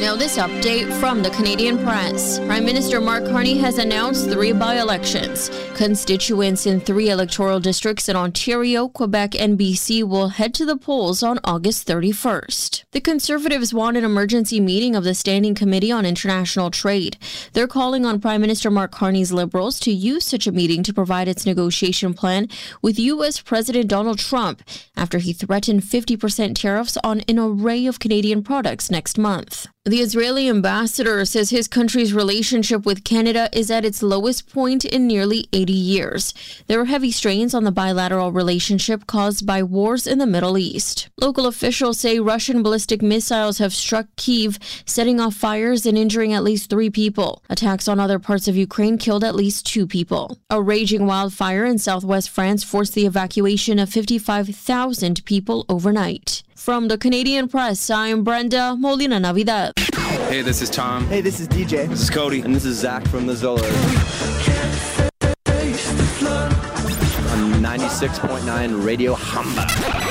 Now this update from the Canadian press. Prime Minister Mark Carney has announced 3 by-elections. Constituents in 3 electoral districts in Ontario, Quebec, and BC will head to the polls on August 31st. The Conservatives want an emergency meeting of the Standing Committee on International Trade. They're calling on Prime Minister Mark Carney's Liberals to use such a meeting to provide its negotiation plan with U.S. President Donald Trump after he threatened 50% tariffs on an array of Canadian products next month. The Israeli ambassador says his country's relationship with Canada is at its lowest point in nearly 80 years. There are heavy strains on the bilateral relationship caused by wars in the Middle East. Local officials say Russian ballistic missiles have struck Kyiv, setting off fires and injuring at least 3 people. Attacks on other parts of Ukraine killed at least 2 people. A raging wildfire in southwest France forced the evacuation of 55,000 people overnight. From the Canadian press, I'm Brenda Molina Navidad. Hey, this is Tom. Hey, this is DJ. This is Cody. And this is Zach from the Zolas. On 96.9 Radio Hamba.